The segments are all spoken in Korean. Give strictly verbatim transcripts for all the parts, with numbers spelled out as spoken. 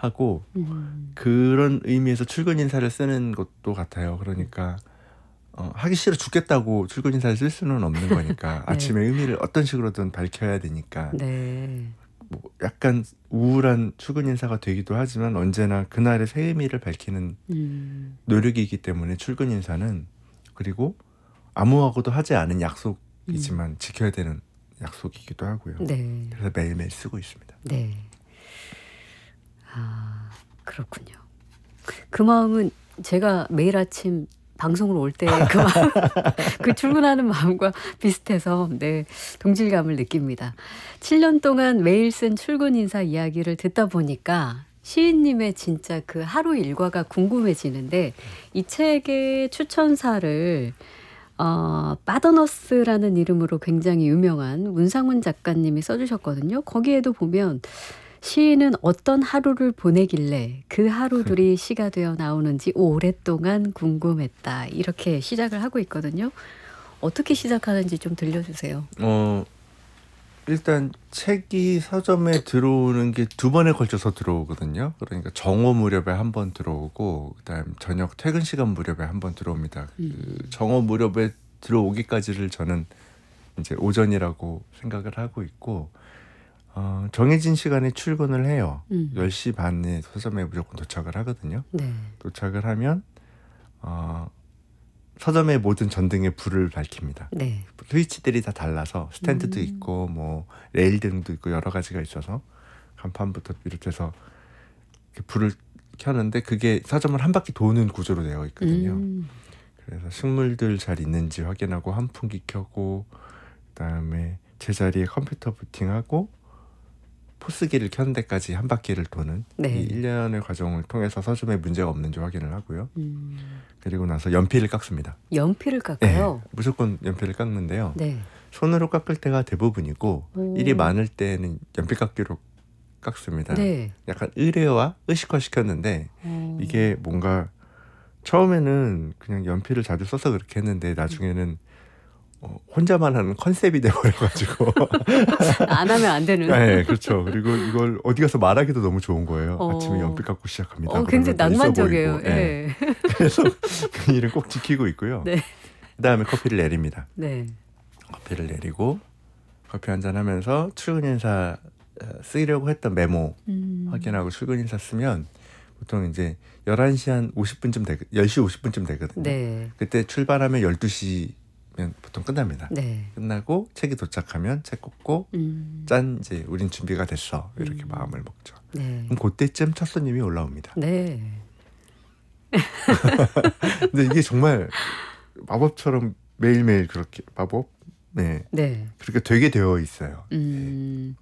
하고 음. 그런 의미에서 출근 인사를 쓰는 것도 같아요. 그러니까 어, 하기 싫어 죽겠다고 출근 인사를 쓸 수는 없는 거니까 네. 아침에 의미를 어떤 식으로든 밝혀야 되니까 네. 뭐 약간 우울한 출근 인사가 되기도 하지만 언제나 그날의 새 의미를 밝히는 음. 노력이기 때문에 출근 인사는 그리고 아무하고도 하지 않은 약속이지만 음. 지켜야 되는 약속이기도 하고요. 네. 그래서 매일매일 쓰고 있습니다. 네. 아, 그렇군요. 그 마음은 제가 매일 아침 방송을 올 때 그 마음, 그 출근하는 마음과 비슷해서 네, 동질감을 느낍니다. 칠 년 동안 매일 쓴 출근 인사 이야기를 듣다 보니까 시인님의 진짜 그 하루 일과가 궁금해지는데 이 책의 추천사를 어, 빠더너스라는 이름으로 굉장히 유명한 문상훈 작가님이 써주셨거든요. 거기에도 보면 시인은 어떤 하루를 보내길래 그 하루들이 시가 되어 나오는지 오랫동안 궁금했다. 이렇게 시작을 하고 있거든요. 어떻게 시작하는지 좀 들려주세요. 어 일단 책이 서점에 들어오는 게 두 번에 걸쳐서 들어오거든요. 그러니까 정오 무렵에 한 번 들어오고 그다음 저녁 퇴근 시간 무렵에 한 번 들어옵니다. 음. 그 정오 무렵에 들어오기까지를 저는 이제 오전이라고 생각을 하고 있고 어, 정해진 시간에 출근을 해요. 음. 열 시 반에 서점에 무조건 도착을 하거든요. 네. 도착을 하면 어, 서점의 모든 전등에 불을 밝힙니다. 네. 스위치들이 다 달라서 스탠드도 음. 있고 뭐 레일등도 있고 여러 가지가 있어서 간판부터 비롯해서 이렇게 불을 켜는데 그게 서점을 한 바퀴 도는 구조로 되어 있거든요. 음. 그래서 식물들 잘 있는지 확인하고 환풍기 켜고 그다음에 제자리에 컴퓨터 부팅하고 포스기를 켜는 데까지 한 바퀴를 도는 네. 이 일련의 과정을 통해서 서점에 문제가 없는지 확인을 하고요. 음. 그리고 나서 연필을 깎습니다. 연필을 깎아요? 네, 무조건 연필을 깎는데요. 네. 손으로 깎을 때가 대부분이고 오. 일이 많을 때는 연필 깎기로 깎습니다. 네. 약간 의뢰와 의식화 시켰는데 어. 이게 뭔가 처음에는 그냥 연필을 자주 써서 그렇게 했는데 나중에는 어, 혼자만 하는 컨셉이 돼버려가지고 안 하면 안 되는. 네, 그렇죠. 그리고 이걸 어디 가서 말하기도 너무 좋은 거예요. 어. 아침에 연필 깎고 시작합니다. 어, 굉장히 그러면 또 있어 낭만적이에요. 보이고. 예. 네. 그래서 그 일은 꼭 지키고 있고요. 네. 그다음에 커피를 내립니다. 네. 커피를 내리고 커피 한잔 하면서 출근 인사 쓰려고 했던 메모 음. 확인하고 출근 인사 쓰면 보통 이제 열한 시 한 오십 분쯤 되, 열 시 오십 분쯤 되거든요. 네. 그때 출발하면 열두 시면 보통 끝납니다. 네. 끝나고 책이 도착하면 책 꽂고 음. 짠 이제 우린 준비가 됐어 이렇게 음. 마음을 먹죠. 네. 그럼 그때쯤 첫 손님이 올라옵니다. 네. 근데 이게 정말 마법처럼 매일매일 그렇게 마법? 네. 네. 그렇게 되게 되어 있어요. 음.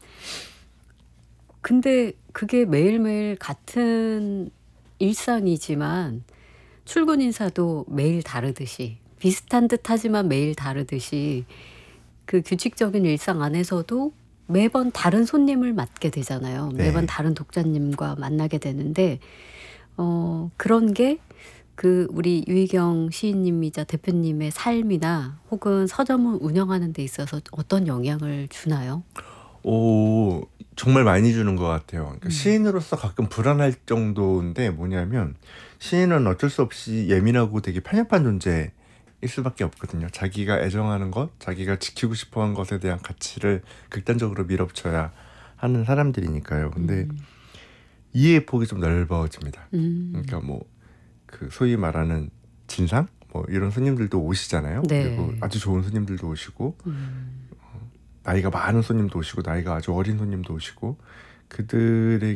근데 그게 매일매일 같은 일상이지만 출근 인사도 매일 다르듯이 비슷한 듯하지만 매일 다르듯이 그 규칙적인 일상 안에서도 매번 다른 손님을 맞게 되잖아요. 네. 매번 다른 독자님과 만나게 되는데 어, 그런 게 그 우리 유희경 시인님이자 대표님의 삶이나 혹은 서점을 운영하는 데 있어서 어떤 영향을 주나요? 오, 정말 많이 주는 것 같아요. 그러니까 음. 시인으로서 가끔 불안할 정도인데 뭐냐면 시인은 어쩔 수 없이 예민하고 되게 편협한 존재일 수밖에 없거든요. 자기가 애정하는 것, 자기가 지키고 싶어하는 것에 대한 가치를 극단적으로 밀어붙여야 하는 사람들이니까요. 근데 음. 이해의 폭이 좀 넓어집니다. 음. 그러니까 뭐 그 소위 말하는 진상 뭐 이런 손님들도 오시잖아요. 네. 그리고 아주 좋은 손님들도 오시고 음. 나이가 많은 손님도 오시고 나이가 아주 어린 손님도 오시고 그들의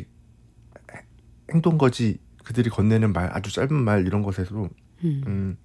행동거지 그들이 건네는 말 아주 짧은 말 이런 것에서도 음. 음,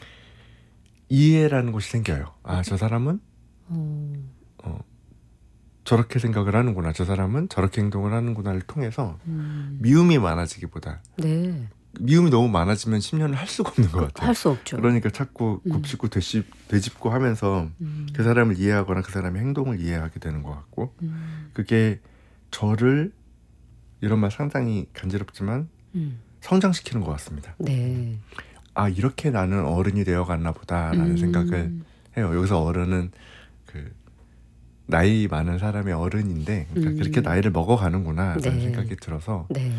이해라는 것이 생겨요. 아, 저 사람은 어. 어, 저렇게 생각을 하는구나. 저 사람은 저렇게 행동을 하는구나를 통해서 음. 미움이 많아지기보다 네. 미움이 너무 많아지면 십 년을 할 수가 없는 것 같아요. 할 수 없죠. 그러니까 자꾸 음. 곱씹고 되짚, 되짚고 하면서 음. 그 사람을 이해하거나 그 사람의 행동을 이해하게 되는 것 같고 음. 그게 저를 이런 말 상당히 간지럽지만 음. 성장시키는 것 같습니다. 네. 아, 이렇게 나는 어른이 되어갔나 보다라는 음. 생각을 해요. 여기서 어른은 그 나이 많은 사람의 어른인데 그러니까 음. 그렇게 나이를 먹어가는구나 라는 네. 생각이 들어서 네.